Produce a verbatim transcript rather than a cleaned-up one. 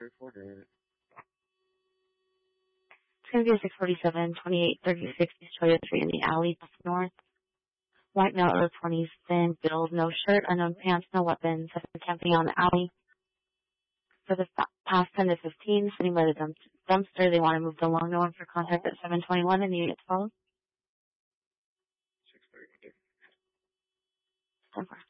reported. It's going to be a six forty-seven, twenty-eight thirty-six East Toyota Street in the alley, north. White male, early twenties, thin, build, no shirt, unknown pants, no weapons, has been camping on the alley for the past ten to fifteen, sitting by the dump- dumpster. They want to move along. No one for contact at seven twenty-one and the unit twelve. six thirty. ten four.